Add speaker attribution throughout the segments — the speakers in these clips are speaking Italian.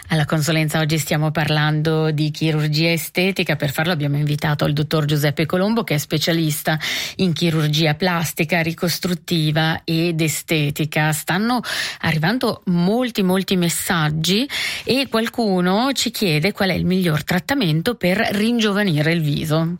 Speaker 1: Alla consulenza oggi stiamo parlando di chirurgia estetica. Per farlo abbiamo invitato il dottor Giuseppe Colombo, che è specialista in chirurgia plastica, ricostruttiva ed estetica. Stanno arrivando molti messaggi e qualcuno ci chiede qual è il miglior trattamento per ringiovanire il viso.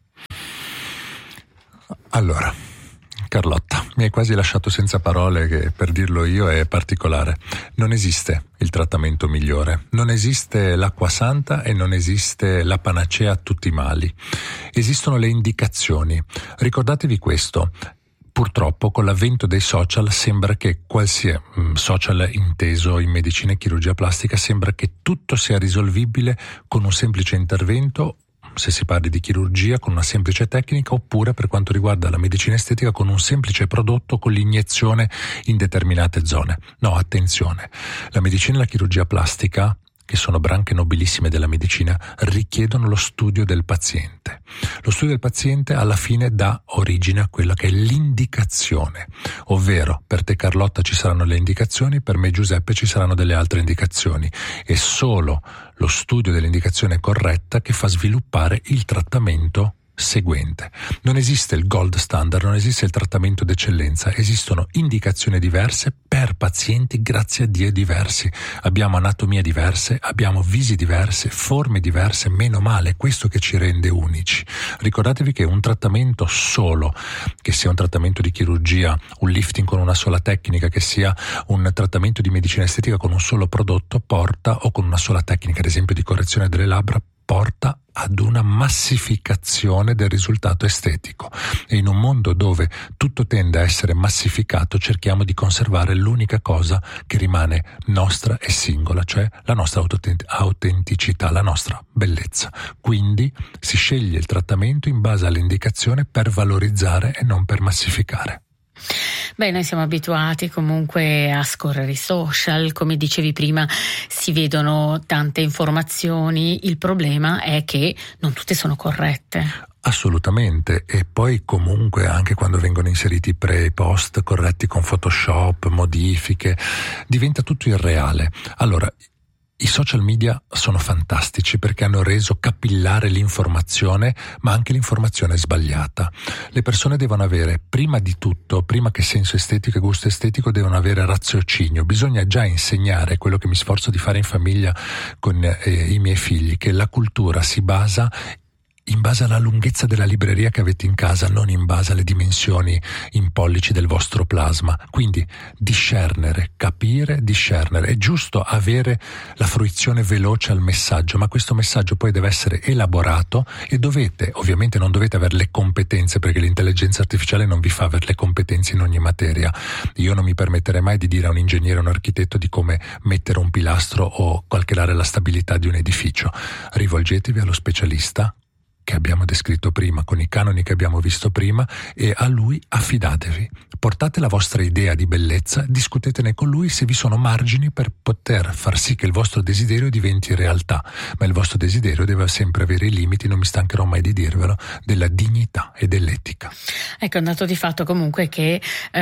Speaker 2: Allora, Carlotta, mi hai quasi lasciato senza parole, che per dirlo io è particolare. Non esiste il trattamento migliore, non esiste l'acqua santa e non esiste la panacea a tutti i mali. Esistono le indicazioni. Ricordatevi questo. Purtroppo con l'avvento dei social sembra che qualsiasi social inteso in medicina e chirurgia plastica sembra che tutto sia risolvibile con un semplice intervento, se si parli di chirurgia con una semplice tecnica, oppure per quanto riguarda la medicina estetica con un semplice prodotto con l'iniezione in determinate zone. No, attenzione, la medicina e la chirurgia plastica, che sono branche nobilissime della medicina, richiedono lo studio del paziente. Lo studio del paziente alla fine dà origine a quella che è l'indicazione, ovvero per te Carlotta ci saranno le indicazioni, per me Giuseppe ci saranno delle altre indicazioni. È solo lo studio dell'indicazione corretta che fa sviluppare il trattamento seguente. Non esiste il gold standard, non esiste il trattamento d'eccellenza, esistono indicazioni diverse per pazienti, grazie a Dio, diversi. Abbiamo anatomie diverse, abbiamo visi diverse, forme diverse, meno male, questo che ci rende unici. Ricordatevi che un trattamento solo, che sia un trattamento di chirurgia, un lifting con una sola tecnica, che sia un trattamento di medicina estetica con un solo prodotto, porta, o con una sola tecnica, ad esempio di correzione delle labbra, porta ad una massificazione del risultato estetico. E in un mondo dove tutto tende a essere massificato, cerchiamo di conservare l'unica cosa che rimane nostra e singola, cioè la nostra autenticità, la nostra bellezza. Quindi si sceglie il trattamento in base all'indicazione per valorizzare e non per massificare.
Speaker 1: Beh, noi siamo abituati comunque a scorrere i social, come dicevi prima, si vedono tante informazioni, il problema è che non tutte sono corrette.
Speaker 2: Assolutamente, e poi comunque anche quando vengono inseriti pre e post corretti con Photoshop, modifiche, diventa tutto irreale. Allora, i social media sono fantastici perché hanno reso capillare l'informazione, ma anche l'informazione sbagliata. Le persone devono avere, prima di tutto, prima che senso estetico e gusto estetico, devono avere raziocinio. Bisogna già insegnare quello che mi sforzo di fare in famiglia con i miei figli, che la cultura si basa in base alla lunghezza della libreria che avete in casa, non in base alle dimensioni in pollici del vostro plasma. Quindi discernere, capire, discernere. È giusto avere la fruizione veloce al messaggio, ma questo messaggio poi deve essere elaborato e ovviamente non dovete avere le competenze, perché l'intelligenza artificiale non vi fa avere le competenze in ogni materia. Io non mi permetterei mai di dire a un ingegnere o un architetto di come mettere un pilastro o calcolare la stabilità di un edificio. Rivolgetevi allo specialista che abbiamo descritto prima, con i canoni che abbiamo visto prima, e a lui affidatevi. Portate la vostra idea di bellezza, discutetene con lui se vi sono margini per poter far sì che il vostro desiderio diventi realtà, ma il vostro desiderio deve sempre avere i limiti, non mi stancherò mai di dirvelo, della dignità e dell'etica.
Speaker 1: Ecco, è un dato di fatto comunque che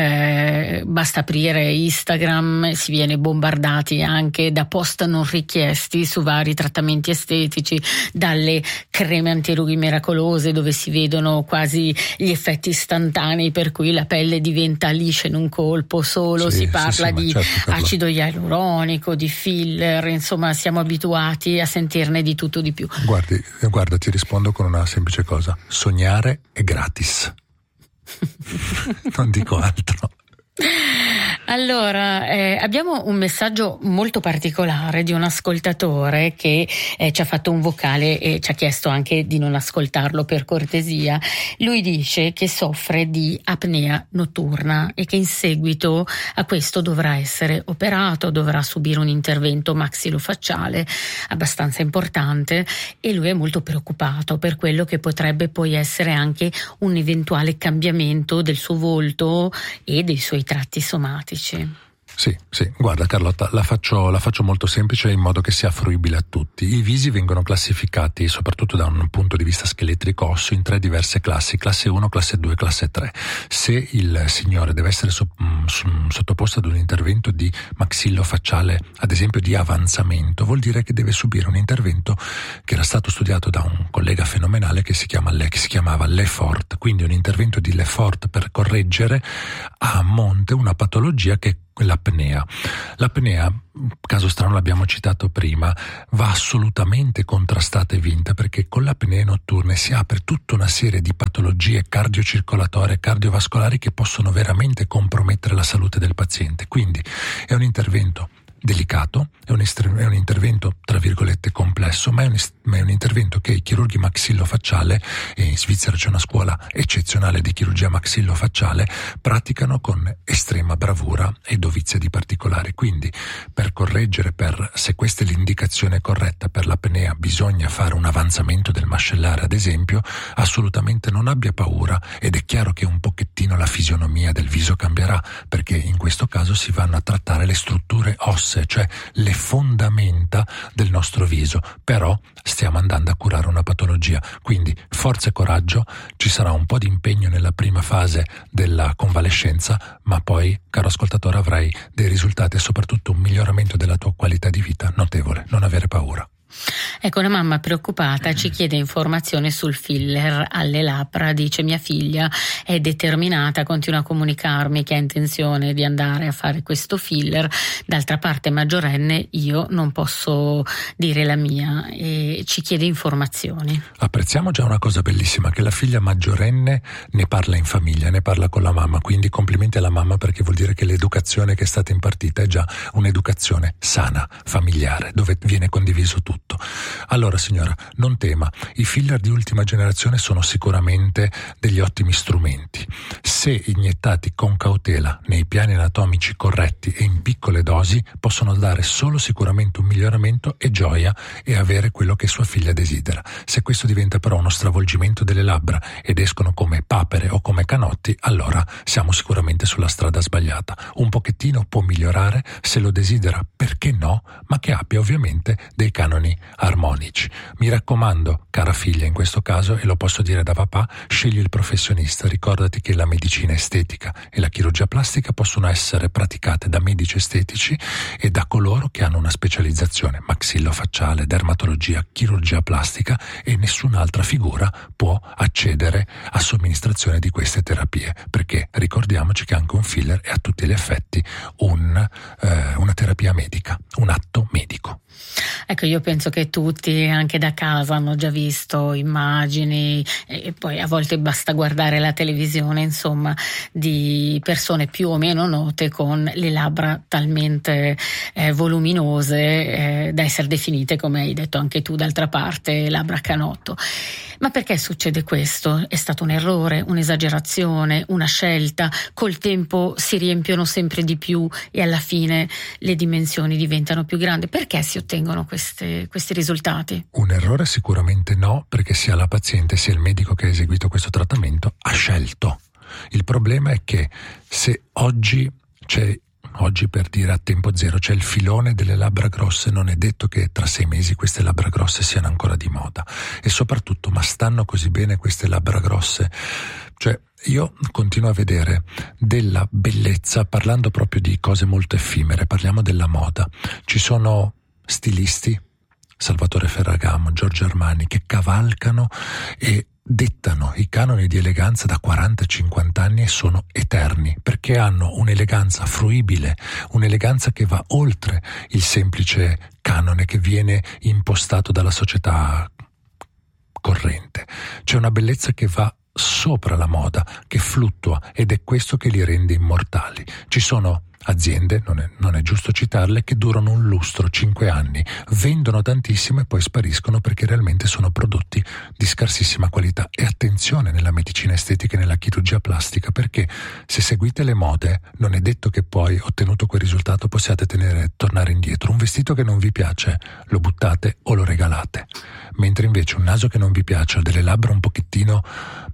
Speaker 1: basta aprire Instagram, si viene bombardati anche da post non richiesti su vari trattamenti estetici, dalle creme antirughe miracolose dove si vedono quasi gli effetti istantanei per cui la pelle diventa liscia in un colpo solo, si parla di acido ialuronico, di filler, insomma siamo abituati a sentirne di tutto di più.
Speaker 2: Guarda, ti rispondo con una semplice cosa: sognare è gratis. Non dico altro.
Speaker 1: Allora, abbiamo un messaggio molto particolare di un ascoltatore che ci ha fatto un vocale e ci ha chiesto anche di non ascoltarlo per cortesia. Lui dice che soffre di apnea notturna e che in seguito a questo dovrà essere operato, dovrà subire un intervento maxillofacciale abbastanza importante, e lui è molto preoccupato per quello che potrebbe poi essere anche un eventuale cambiamento del suo volto e dei suoi tratti somatici.
Speaker 2: Sì, guarda Carlotta, la faccio molto semplice in modo che sia fruibile a tutti. I visi vengono classificati, soprattutto da un punto di vista scheletrico osseo, in 3 diverse classi: classe 1, classe 2, classe 3. Se il signore deve essere sottoposto ad un intervento di maxillofacciale, ad esempio di avanzamento, vuol dire che deve subire un intervento che era stato studiato da un collega fenomenale che si chiamava Lefort, quindi un intervento di Lefort per correggere a monte una patologia che è l'apnea. L'apnea, caso strano l'abbiamo citato prima, va assolutamente contrastata e vinta, perché con le apnee notturne si apre tutta una serie di patologie cardiocircolatorie, cardiovascolari che possono veramente compromettere la salute del paziente. Quindi è un intervento delicato, è un intervento tra virgolette complesso, ma è un intervento che i chirurghi maxillofacciale, e in Svizzera c'è una scuola eccezionale di chirurgia maxillofacciale, praticano con estrema bravura e dovizia di particolari. Quindi per correggere, se questa è l'indicazione corretta per l'apnea, bisogna fare un avanzamento del mascellare ad esempio, assolutamente non abbia paura, ed è chiaro che un pochettino la fisionomia del viso cambierà, perché in questo caso si vanno a trattare le strutture ossee, cioè le fondamenta del nostro viso, però stiamo andando a curare una patologia. Quindi forza e coraggio, ci sarà un po' di impegno nella prima fase della convalescenza, ma poi, caro ascoltatore, avrai dei risultati e soprattutto un miglioramento della tua qualità di vita notevole. Non avere paura.
Speaker 1: Ecco, una mamma preoccupata ci chiede informazioni sul filler alle labbra. Dice: mia figlia è determinata, continua a comunicarmi che ha intenzione di andare a fare questo filler, d'altra parte maggiorenne, io non posso dire la mia, e ci chiede informazioni.
Speaker 2: Apprezziamo già una cosa bellissima, che la figlia maggiorenne ne parla in famiglia, ne parla con la mamma, quindi complimenti alla mamma, perché vuol dire che l'educazione che è stata impartita è già un'educazione sana, familiare, dove viene condiviso tutto. Allora signora, non tema, i filler di ultima generazione sono sicuramente degli ottimi strumenti. Se iniettati con cautela nei piani anatomici corretti e in piccole dosi, possono dare solo sicuramente un miglioramento e gioia e avere quello che sua figlia desidera. Se questo diventa però uno stravolgimento delle labbra ed escono come papere o come canotti, allora siamo sicuramente sulla strada sbagliata. Un pochettino può migliorare, se lo desidera, perché no, ma che abbia ovviamente dei canoni armonici. Mi raccomando, cara figlia, in questo caso, e lo posso dire da papà, scegli il professionista. Ricordati che la medicina estetica e la chirurgia plastica possono essere praticate da medici estetici e da coloro che hanno una specializzazione: maxillofacciale, dermatologia, chirurgia plastica, e nessun'altra figura può accedere a somministrazione di queste terapie, perché ricordiamoci che anche un filler è a tutti gli effetti una terapia medica, un atto medico.
Speaker 1: Ecco, io penso che tutti, anche da casa, hanno già visto immagini, e poi a volte basta guardare la televisione, insomma, di persone più o meno note con le labbra talmente voluminose da essere definite, come hai detto anche tu d'altra parte, labbra canotto. Ma perché succede questo? È stato un errore, un'esagerazione, una scelta? Col tempo si riempiono sempre di più e alla fine le dimensioni diventano più grandi. Perché si ottengono questi risultati?
Speaker 2: Un errore sicuramente no, perché sia la paziente sia il medico che ha eseguito questo trattamento ha scelto. Il problema è che se oggi per dire a tempo zero c'è il filone delle labbra grosse, non è detto che tra 6 mesi queste labbra grosse siano ancora di moda. E soprattutto, ma stanno così bene queste labbra grosse? Cioè, io continuo a vedere della bellezza, parlando proprio di cose molto effimere, parliamo della moda. Ci sono stilisti, Salvatore Ferragamo, Giorgio Armani, che cavalcano e dettano i canoni di eleganza da 40-50 anni e sono eterni, perché hanno un'eleganza fruibile, un'eleganza che va oltre il semplice canone che viene impostato dalla società corrente. C'è una bellezza che va sopra la moda, che fluttua, ed è questo che li rende immortali. Ci sono aziende, non è giusto citarle, che durano un lustro, 5 anni, vendono tantissimo e poi spariscono perché realmente sono prodotti di scarsissima qualità. E attenzione nella medicina estetica e nella chirurgia plastica, perché se seguite le mode non è detto che poi, ottenuto quel risultato, possiate tornare indietro. Un vestito che non vi piace lo buttate o lo regalate, mentre invece un naso che non vi piace o delle labbra un pochettino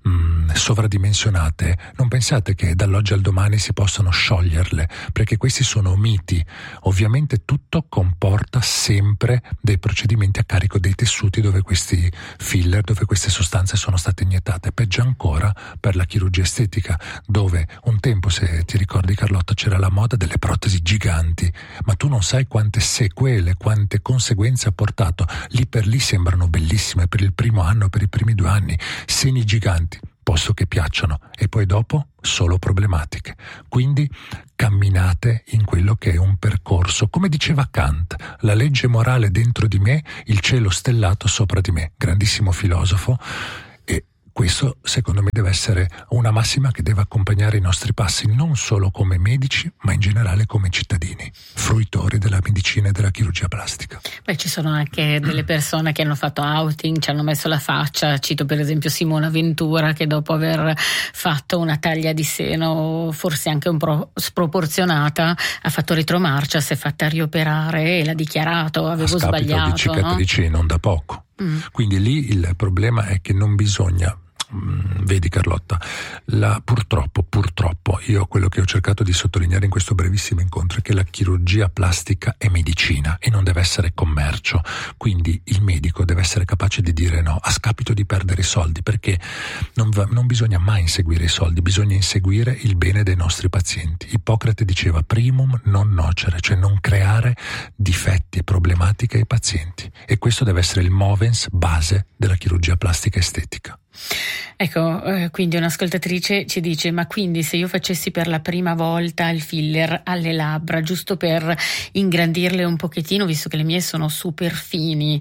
Speaker 2: sovradimensionate, non pensate che dall'oggi al domani si possano scioglierle, perché questi sono miti. Ovviamente tutto comporta sempre dei procedimenti a carico dei tessuti dove questi filler, dove queste sostanze sono state iniettate. Peggio ancora per la chirurgia estetica, dove un tempo, se ti ricordi Carlotta, c'era la moda delle protesi giganti, ma tu non sai quante sequele, quante conseguenze ha portato. Lì per lì sembrano bellissime per il primo anno, per i primi 2 anni, seni giganti, posso che piacciono, e poi dopo solo problematiche. Quindi camminate in quello che è un percorso, come diceva Kant, la legge morale dentro di me, il cielo stellato sopra di me, grandissimo filosofo. E questo secondo me deve essere una massima che deve accompagnare i nostri passi, non solo come medici, ma in generale come cittadini, fruitori della medicina e della chirurgia plastica.
Speaker 1: Beh, ci sono anche delle persone che hanno fatto outing, ci hanno messo la faccia. Cito per esempio Simona Ventura, che dopo aver fatto una taglia di seno forse anche un po' sproporzionata ha fatto retromarcia, si è fatta rioperare e l'ha dichiarato: avevo sbagliato.
Speaker 2: Di cicatrici, no? Non da poco. Quindi lì il problema è che non bisogna, vedi Carlotta, purtroppo io quello che ho cercato di sottolineare in questo brevissimo incontro è che la chirurgia plastica è medicina e non deve essere commercio. Quindi il medico deve essere capace di dire no, a scapito di perdere i soldi, perché non bisogna mai inseguire i soldi, bisogna inseguire il bene dei nostri pazienti. Ippocrate diceva primum non nocere, cioè non creare difetti e problematiche ai pazienti, e questo deve essere il movens base della chirurgia plastica estetica.
Speaker 1: Ecco, quindi un'ascoltatrice ci dice: ma quindi se io facessi per la prima volta il filler alle labbra, giusto per ingrandirle un pochettino, visto che le mie sono super fini,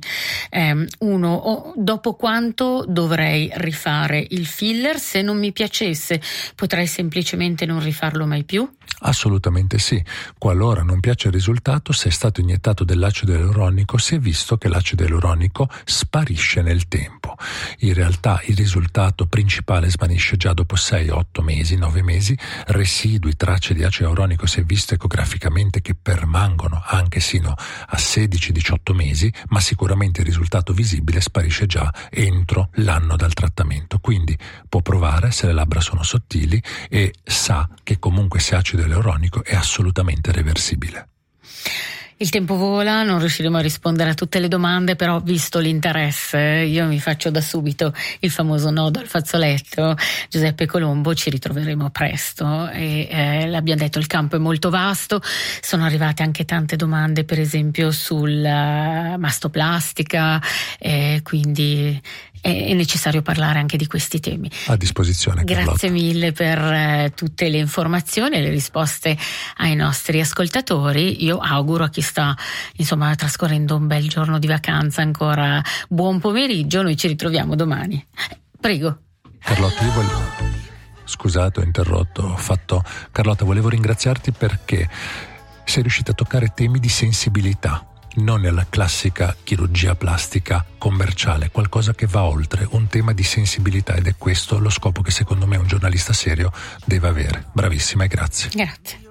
Speaker 1: dopo quanto dovrei rifare il filler? Se non mi piacesse, potrei semplicemente non rifarlo mai più?
Speaker 2: Assolutamente sì. Qualora non piace il risultato, se è stato iniettato dell'acido ialuronico, si è visto che l'acido ialuronico sparisce nel tempo. In realtà il risultato principale svanisce già dopo 6, 8 mesi, 9 mesi. Residui, tracce di acido ialuronico si è visto ecograficamente che permangono anche sino a 16-18 mesi, ma sicuramente il risultato visibile sparisce già entro l'anno dal trattamento. Quindi può provare se le labbra sono sottili e sa che comunque se acido ialuronico è assolutamente reversibile.
Speaker 1: Il tempo vola, non riusciremo a rispondere a tutte le domande, però visto l'interesse io mi faccio da subito il famoso nodo al fazzoletto. Giuseppe Colombo, ci ritroveremo presto e l'abbiamo detto, il campo è molto vasto, sono arrivate anche tante domande per esempio sul mastoplastica, quindi è necessario parlare anche di questi temi.
Speaker 2: A disposizione.
Speaker 1: Grazie mille per tutte le informazioni e le risposte ai nostri ascoltatori. Io auguro a chi sta trascorrendo un bel giorno di vacanza ancora buon pomeriggio. Noi ci ritroviamo domani. Prego.
Speaker 2: Carlotta, scusate, ho interrotto, Carlotta, volevo ringraziarti perché sei riuscita a toccare temi di sensibilità, non nella classica chirurgia plastica commerciale, qualcosa che va oltre, un tema di sensibilità, ed è questo lo scopo che secondo me un giornalista serio deve avere. Bravissima e grazie.
Speaker 1: Grazie.